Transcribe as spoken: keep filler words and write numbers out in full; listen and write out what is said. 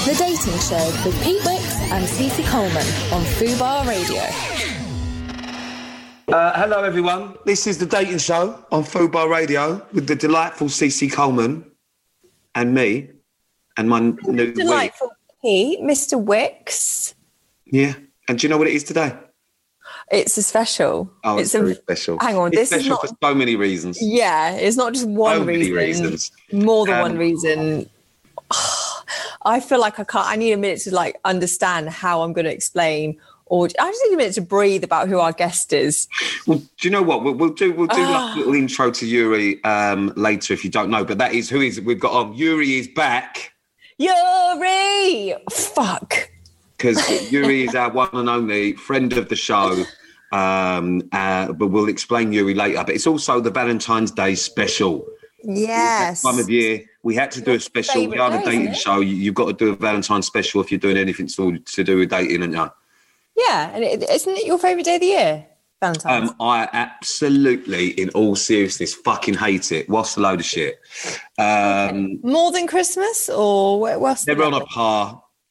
The Dating Show with Pete Wicks and Cece Coleman on Fubar Radio. Uh, hello, everyone. This is The Dating Show on Fubar Radio with the delightful Cece Coleman and me and my new delightful wig. Pete, Mister Wicks. Yeah. And do you know what it is today? It's a special. Oh, it's, it's very a, special. Hang on, it's this special is not for so many reasons. Yeah, it's not just one so many reason. reasons. More than um, one reason. I feel like I can't. I need a minute to like understand how I'm going to explain, or I just need a minute to breathe about who our guest is. Well, do you know what? We'll, we'll do. We'll do Oh. like a little intro to Yuri um, later if you don't know. But that is who is we've got on. Yuri is back. Yuri, fuck. Because Yuri is our one and only friend of the show. Um, uh, but we'll explain Yuri later. But it's also the Valentine's Day special. Yes. Time of year, we had to do a special. We are the dating show. You, you've got to do a Valentine's special if you're doing anything to, to do with dating, and you. Yeah, and it, isn't it your favourite day of the year, Valentine's? Um, I absolutely, in all seriousness, fucking hate it. What's a load of shit? Um, More than Christmas, or what's they're the on a par.